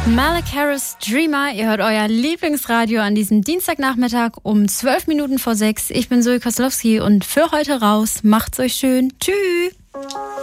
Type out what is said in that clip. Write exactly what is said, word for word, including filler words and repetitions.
Malek Harris, Dreamer. Ihr hört euer Lieblingsradio an diesem Dienstagnachmittag um zwölf Minuten vor sechs. Ich bin Zoe Koslowski und für heute raus. Macht's euch schön. Tschüss.